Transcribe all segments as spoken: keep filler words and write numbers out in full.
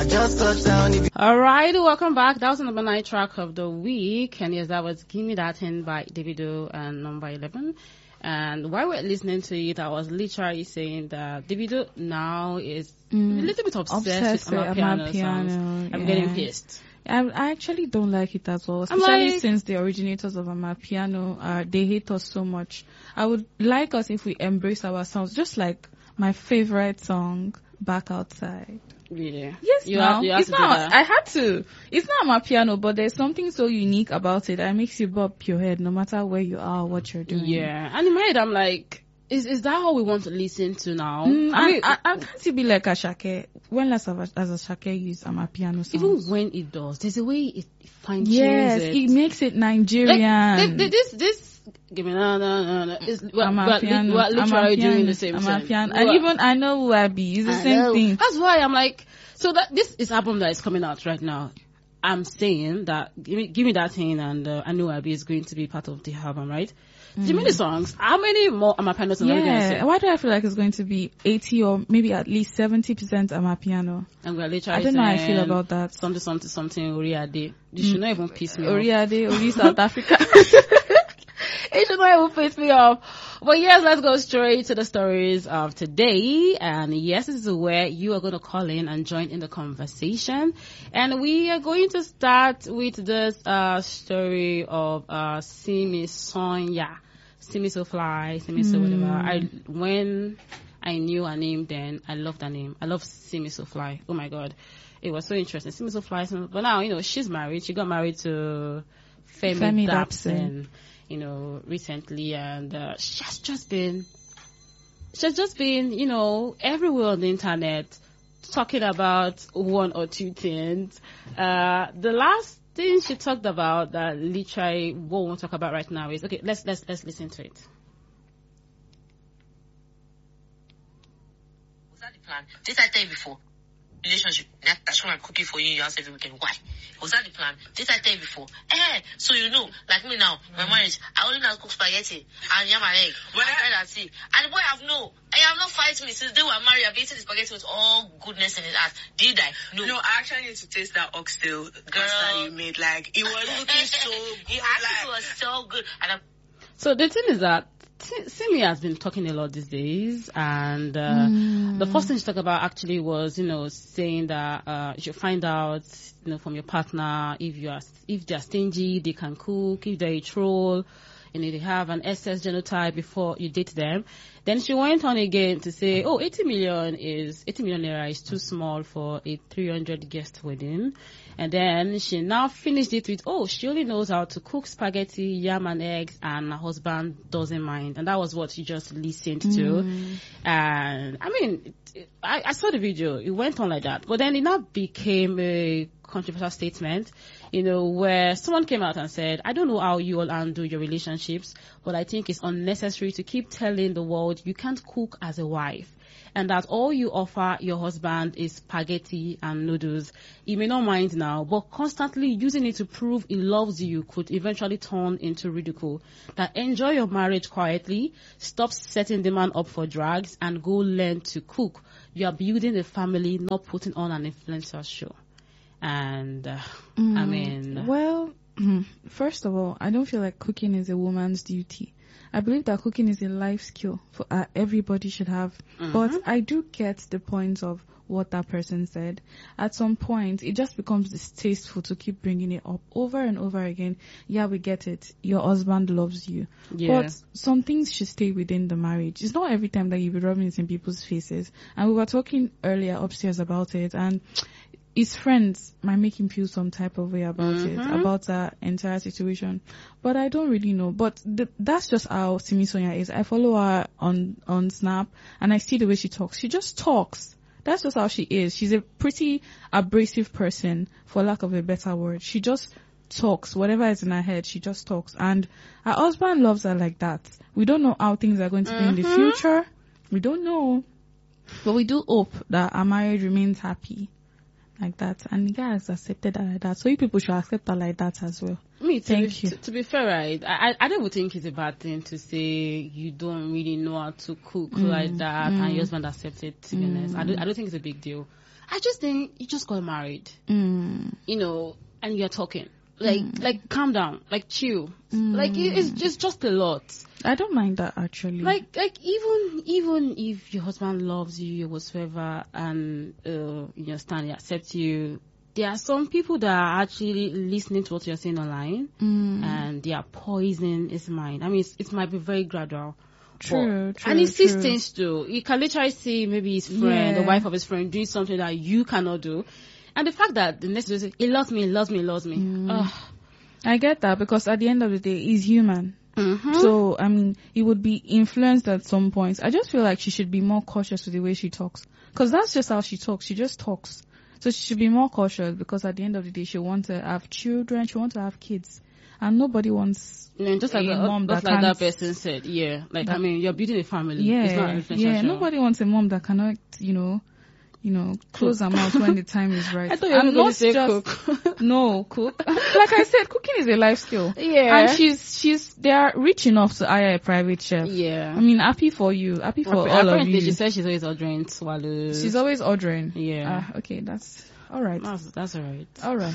just touch down if you... All right, welcome back. That was the number nine track of the week. And yes, that was Give Me That Thing by Davido and number eleven. And while we're listening to it, I was literally saying that Davido now is mm, a little bit obsessed, obsessed with Amapiano songs. I'm yeah. getting pissed. I, I actually don't like it as well, especially like, since the originators of Amapiano, uh, they hate us so much. I would like us if we embrace our songs, just like my favorite song, Back Outside. Yeah. Yes, you now. Have, you have it's to not, I had to. It's not my piano, but there's something so unique about it that makes you bop your head no matter where you are or what you're doing. Yeah. And in my head, I'm like, is is that how we want to listen to now? Mm, I mean, I, I, I can't be like Ashake. When last have as Ashake used my piano songs? Even when it does, there's a way it fine tunes yes, it. it makes it Nigerian. Like, they, they, this, this, give me na na na na. Is we're, we're, we're literally doing the same thing. And even I know who I be. It's the I same know. thing. That's why I'm like, so that this is album that is coming out right now. I'm saying that give me, give me that thing, and uh, I know Abi is going to be part of the album, right? Mm. Give me the songs. How many more Amapiano songs yeah. are we going to say? Why do I feel like it's going to be eighty or maybe at least seventy percent Amapiano? And we're literally I don't know how I feel about that. Something, something, something, Oriade. You should mm. not even piss me Oriade, off. Ori South Africa. It should not even piss me off. But yes, let's go straight to the stories of today. And yes, this is where you are going to call in and join in the conversation. And we are going to start with this uh story of uh Simi Sonya. Simi So Fly, Simi So whatever. I when I knew her name then, I loved her name. I love Simi So Fly. Oh my god. It was so interesting. Simi So Fly. But now, you know, she's married. She got married to Femi, Femi Dapson. You know, recently, and uh, she has just been, she's just been, you know, everywhere on the internet talking about one or two things. Uh, the last thing she talked about that literally what we want to talk about right now is, okay, let's, let's, let's listen to it. Was that the plan? Did I tell you before? Relationship. That, that's when I'm cooking for you in your house every weekend. Why? Was that the plan? Did I tell you before? Eh, so you know, like me now, my mm. marriage, I only know how to cook spaghetti and yam and egg. Well, I and see. And the boy have no, I have not fight me since they were married. I've eaten the spaghetti with all goodness in his ass. Did I? No. No, I actually need to taste that oxtail pasta you made. Like, it was looking so good. It actually like, was so good. And I, so the thing is that Simi has been talking a lot these days, and uh, mm. the first thing she talked about actually was, you know, saying that uh, you should find out, you know, from your partner if you are if they are stingy, they can cook, if they're a troll, you know, they have an S S genotype before you date them. Then she went on again to say, oh, eighty million is eighty million naira is too small for a three hundred guest wedding. And then she now finished it with, oh, she only knows how to cook spaghetti, yam and eggs, and her husband doesn't mind. And that was what she just listened to. Mm. And I mean, it, I, I saw the video. It went on like that. But then it now became a controversial statement, you know, where someone came out and said, I don't know how you all handle your relationships, but I think it's unnecessary to keep telling the world you can't cook as a wife, and that all you offer your husband is spaghetti and noodles. He may not mind now, but constantly using it to prove he loves you could eventually turn into ridicule. That enjoy your marriage quietly, stop setting the man up for drags, and go learn to cook. You are building a family, not putting on an influencer show. And uh, mm, I mean, well, first of all, I don't feel like cooking is a woman's duty. I believe that cooking is a life skill for uh, everybody should have. Mm-hmm. But I do get the point of what that person said. At some point, it just becomes distasteful to keep bringing it up over and over again. Yeah, we get it. Your husband loves you. Yeah. But some things should stay within the marriage. It's not every time that you be rubbing it in people's faces. And we were talking earlier upstairs about it, and his friends might make him feel some type of way about mm-hmm. it, about that entire situation. But I don't really know. But th- that's just how Simi Sonya is. I follow her on, on Snap, and I see the way she talks. She just talks. That's just how she is. She's a pretty abrasive person, for lack of a better word. She just talks. Whatever is in her head, she just talks. And her husband loves her like that. We don't know how things are going to mm-hmm. be in the future. We don't know. But we do hope that our marriage remains happy like that, and the guy has accepted her like that, so you people should accept her like that as well. Me, to Thank be, you. To, to be fair, right, I, I don't think it's a bad thing to say you don't really know how to cook mm, like that, mm, and your husband accepts it, to be mm. honest. I don't, I don't think it's a big deal. I just think you just got married, Mm. you know, and you're talking. Like, mm. like, calm down, like, chill. Mm. Like, it, it's just, just a lot. I don't mind that, actually. Like, like, even, even if your husband loves you whatsoever and, uh, you understand, he accepts you, there are some people that are actually listening to what you're saying online, mm. and they are poisoning his mind. I mean, it's, it might be very gradual. True, true. And he sees true. things too. You can literally see maybe his friend, Yeah. the wife of his friend, doing something that you cannot do. And the fact that the next day, say, he loves me, he loves me, he loves me. Mm. Ugh. I get that, because at the end of the day, he's human. Mm-hmm. So, I mean, he would be influenced at some points. I just feel like she should be more cautious with the way she talks. Because that's just how she talks. She just talks. So she should be more cautious, because at the end of the day, she wants to have children, she wants to have kids. And nobody wants Yeah, just like, a a, mom just that like can't... that person said, yeah. Like, that, I mean, you're building a family. Yeah, it's not a relationship. yeah. Nobody wants a mom that cannot, you know, you know, close her mouth when the time is right. I thought you were going to say just, cook. No, cook. Like I said, cooking is a life skill. Yeah. And she's, she's, they are rich enough to hire a private chef. Yeah. I mean, happy for you. Happy for Apparently, all of apparently you. she said she's always ordering swallows. She's always ordering. Yeah. Ah, okay, that's alright. That's, that's alright. Alright.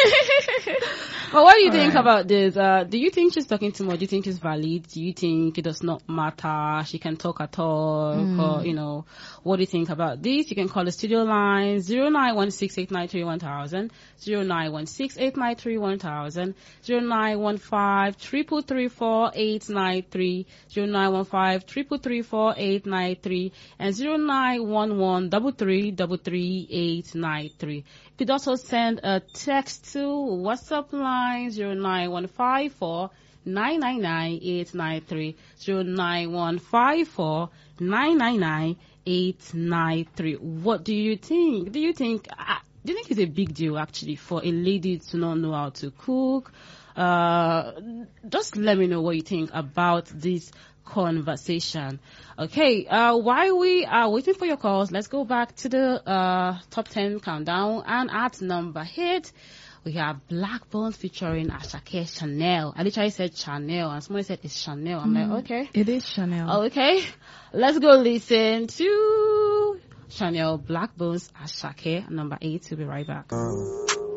But what do you All think right. about this? Uh, do you think she's talking too much? Do you think it's valid? Do you think it does not matter? She can talk at all? Mm. Or, you know, what do you think about this? You can call the studio line zero nine one six eight nine three one thousand, zero nine one six eight nine three one thousand, zero nine one five three three four eight nine three, zero nine one five three three four eight nine three, and zero nine one one three three three three eight nine three. You could also send a text to WhatsApp line zero nine one five four nine nine nine eight nine three, zero nine one five four nine nine nine eight nine three. What do you think? Do you think uh, do you think it's a big deal actually for a lady to not know how to cook? Uh, just let me know what you think about this conversation. Okay, uh, while we are waiting for your calls, let's go back to the uh, top ten countdown. And at number eight, we have Black Bones featuring Asake Chanel. I literally said Chanel, and somebody said it's Chanel. I'm Mm, like, okay. It is Chanel. Okay, let's go listen to Chanel, Black Bones, Asake, number eight. We'll be right back.